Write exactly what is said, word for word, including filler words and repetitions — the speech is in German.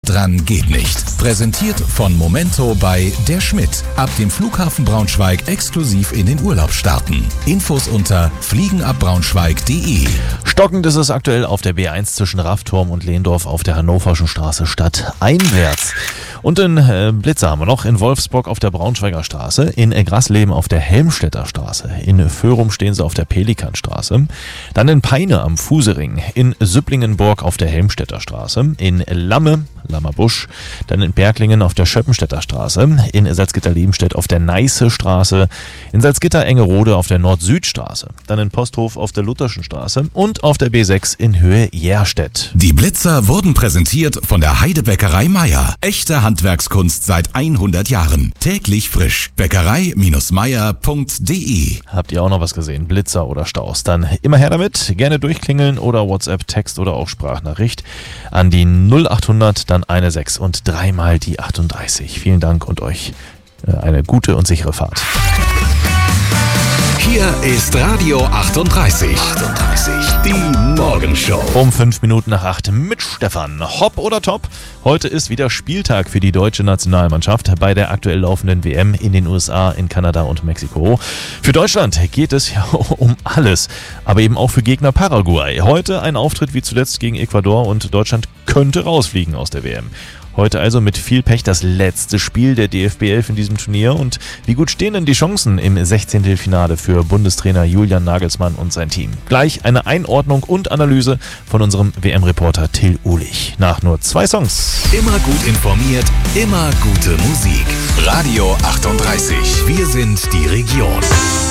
Dran geht nicht. Präsentiert von Momento bei Der Schmidt. Ab dem Flughafen Braunschweig exklusiv in den Urlaub starten. Infos unter fliegenabbraunschweig punkt de. Stockend ist es aktuell auf der B eins zwischen Raffturm und Lehndorf auf der Hannoverschen Straße stadteinwärts. Und in äh, Blitzer haben wir noch in Wolfsburg auf der Braunschweiger Straße, in äh, Grasleben auf der Helmstedter Straße, in Föhrum stehen sie auf der Pelikanstraße, dann in Peine am Fusering, in Süpplingenburg auf der Helmstedter Straße, in Lamme, Lammerbusch, dann in Berglingen auf der Schöppenstädter Straße, in Salzgitter-Liebenstedt auf der Neiße Straße, in Salzgitter-Engerode auf der Nord-Süd-Straße, dann in Posthof auf der Lutherschen Straße und auf der B sechs in Höhe Järstedt. Die Blitzer wurden präsentiert von der Heidebäckerei Meier. Echte Handwerkskunst seit hundert Jahren. Täglich frisch. Bäckerei Meier punkt de. Habt ihr auch noch was gesehen? Blitzer oder Staus? Dann immer her damit. Gerne durchklingeln oder WhatsApp, Text oder auch Sprachnachricht an die null achthundert, dann eine sechs und dreimal die achtunddreißig. Vielen Dank und euch eine gute und sichere Fahrt. Hier ist Radio achtunddreißig. achtunddreißig, die Morgenshow. Um fünf Minuten nach acht mit Stefan. Hopp oder top? Heute ist wieder Spieltag für die deutsche Nationalmannschaft bei der aktuell laufenden W M in den U S A, in Kanada und Mexiko. Für Deutschland geht es ja um alles, aber eben auch für Gegner Paraguay. Heute ein Auftritt wie zuletzt gegen Ecuador und Deutschland könnte rausfliegen aus der W M. Heute also mit viel Pech das letzte Spiel der D F B elf in diesem Turnier. Und wie gut stehen denn die Chancen im Sechzehntelfinale für Bundestrainer Julian Nagelsmann und sein Team? Gleich eine Einordnung und Analyse von unserem W M-Reporter Till Uhlich. Nach nur zwei Songs. Immer gut informiert, immer gute Musik. Radio achtunddreißig. Wir sind die Region.